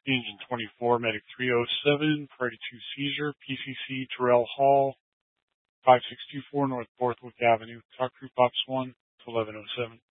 Engine 24, Medic 307, Priority 2 Seizure, PCC, Terrell Hall, 5624 North Borthwick Avenue. Talk Group Ops 1 to 1107.